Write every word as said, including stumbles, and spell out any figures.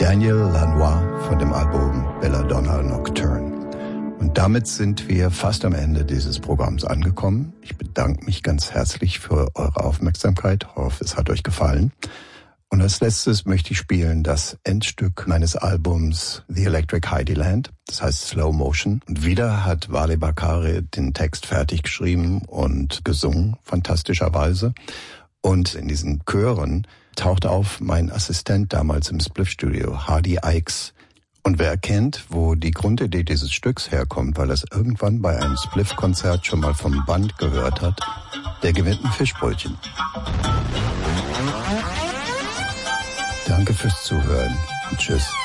Daniel Lanois von dem Album Belladonna Nocturne. Und damit sind wir fast am Ende dieses Programms angekommen. Ich bedanke mich ganz herzlich für eure Aufmerksamkeit. Ich hoffe, es hat euch gefallen. Und als letztes möchte ich spielen das Endstück meines Albums The Electric Heideland, das heißt Slow Motion. Und wieder hat Wale Bakare den Text fertig geschrieben und gesungen, fantastischerweise. Und in diesen Chören taucht auf mein Assistent damals im Spliff-Studio, Hardy Ikes. Und wer erkennt, wo die Grundidee dieses Stücks herkommt, weil er es irgendwann bei einem Spliff-Konzert schon mal vom Band gehört hat, der gewinnt ein Fischbrötchen. Danke fürs Zuhören und tschüss.